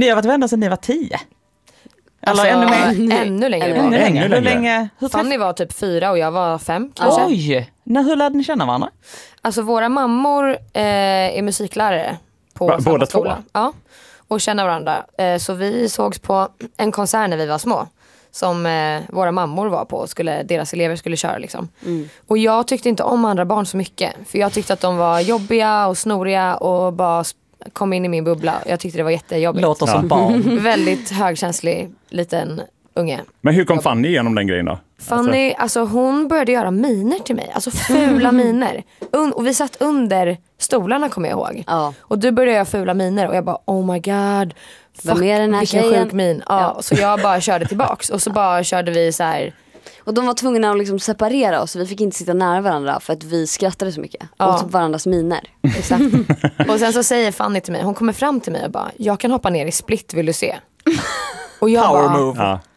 Ni har varit vänner sedan ni var 10? Eller ännu mer? Ännu längre. Hur länge? Fanny var typ 4 och jag var 5 kanske. Oj! Hur lärde ni känna varandra? Alltså våra mammor är musiklärare på båda samma två? skola. Ja, och känner varandra. Så vi sågs på en konsert när vi var små. Som våra mammor var på. Deras elever skulle köra liksom. Och jag tyckte inte om andra barn så mycket. För jag tyckte att de var jobbiga och snoriga och bara kom in i min bubbla. Jag tyckte det var jättejobbigt. Låter som barn. Väldigt högkänslig liten unge. Men hur kom Fanny igenom den grejen då? Fanny, alltså hon började göra miner till mig. Alltså fula miner. Och vi satt under stolarna, kommer jag ihåg. Ja. Och du började göra fula miner. Och jag bara, oh my god. Fuck, är den här vilken tjejen? sjuk min. Ja. Så jag bara körde tillbaks. Och så bara körde vi så här. Och de var tvungna att liksom separera oss. Vi fick inte sitta nära varandra för att vi skrattade så mycket. Ja. Åt varandras miner. Exakt. Och sen så säger Fanny till mig, hon kommer fram till mig och bara, jag kan hoppa ner i split, vill du se? Och jag Power bara, move. Ja.